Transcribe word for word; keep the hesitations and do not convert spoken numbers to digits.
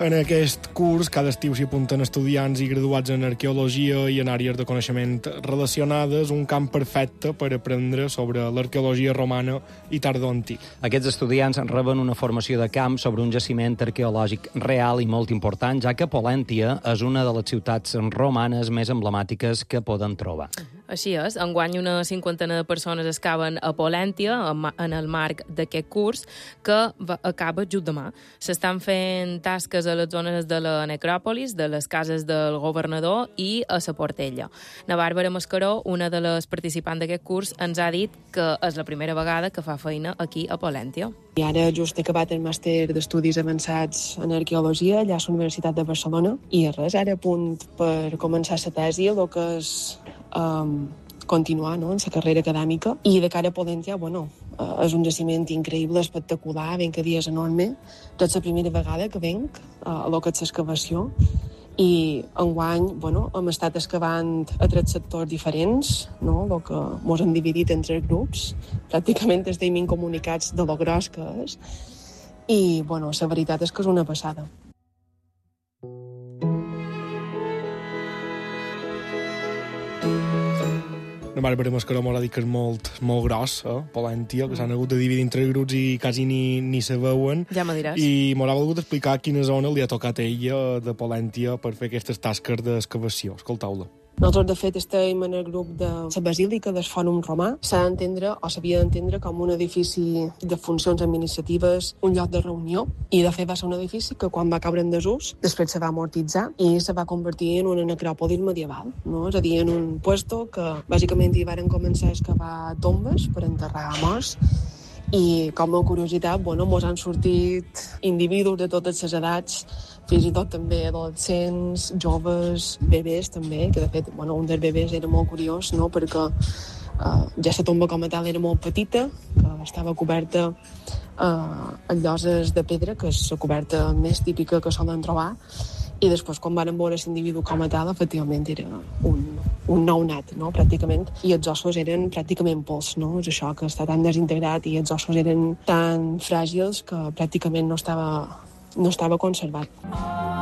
En aquest curs, cada estiu s'hi apunten estudiants i graduats en arqueologia i en àrees de coneixement relacionades, un camp perfecte per aprendre sobre l'arqueologia romana i tardoantic. Aquests estudiants reben una formació de camp sobre un jaciment arqueològic real i molt important, ja que Polèntia és una de les ciutats romanes més emblemàtiques que poden trobar. Així és, enguany una cinquantena de persones excaven a Polèntia en el marc d'aquest curs que acaba just demà. S'estan fent tasques a les zones de la necròpolis, de les cases del governador i a la Portella. Na Bàrbara Mascaró, una de les participants d'aquest curs, ens ha dit que és la primera vegada que fa feina aquí a Polèntia. I ara just he acabat el màster d'estudis avançats en arqueologia allà a la Universitat de Barcelona i res, ara a punt per començar la tesi, el que és um, continuar, no?, en la carrera acadèmica. I de cara a Polèntia, bueno, uh, és un jaciment increïble, espectacular, ben que dia és enorme. És la primera vegada que venc uh, a lo que és l'excavació. I enguany, bueno, hem estat excavant a tres sectors diferents, no?, el que mos han dividit en tres grups. Pràcticament estem incomunicats de lo gros que és. I, bueno, la veritat és que és una passada. La Bàrbara Mascaró m'ha dit que és molt, molt gros, eh? Polèntia, que s'han hagut de dividir en tres grups i quasi ni, ni se veuen. Ja me diràs. I m'ha volgut explicar a quina zona li ha tocat a ella de Polèntia per fer aquestes tasques d'excavació. Escolteu-la. Nosaltres, de fet, estem en el grup de la Basílica del Fòrum Romà. S'ha d'entendre, o s'havia d'entendre, com un edifici de funcions administratives, un lloc de reunió, i de fet va ser un edifici que quan va caure en desús, després se va amortitzar i se va convertir en una necròpolis medieval, no? És a dir, en un puesto que bàsicament hi varen començar a excavar tombes per enterrar morts. I com a curiositat, bueno, mos han sortit individus de totes les edats, fins i tot també adolescents, joves, bebès també, que de fet, bueno, un dels bebès era molt curiós, no?, perquè uh, ja la tomba com a tal era molt petita, que estava coberta uh, amb lloses de pedra, que és la coberta més típica que solen trobar, i després, quan van veure l'individu com a tal, efectivament era un, un nounat, no?, pràcticament, i els ossos eren pràcticament pols, no? És això, que està tan desintegrat i els ossos eren tan fràgils que pràcticament no estava, no estava conservat.